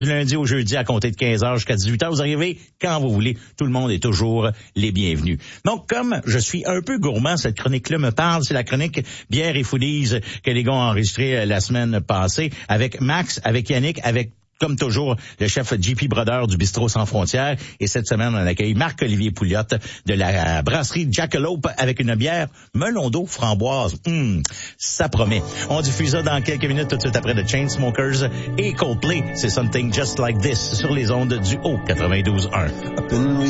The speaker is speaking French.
Du lundi au jeudi à compter de 15h jusqu'à 18h. Vous arrivez quand vous voulez. Tout le monde est toujours les bienvenus. Donc, comme je suis un peu gourmand, cette chronique-là me parle. C'est la chronique Bière et Foodies que les gars ont enregistrée la semaine passée avec Max, avec Yannick, avec comme toujours, le chef JP Brodeur du Bistrot Sans Frontières. Et cette semaine, on accueille Marc-Olivier Pouliot de la brasserie Jackalope avec une bière melon d'eau framboise. Ça promet. On diffuse ça dans quelques minutes tout de suite après The Chainsmokers et Coldplay. C'est Something Just Like This sur les ondes du Haut 92.1.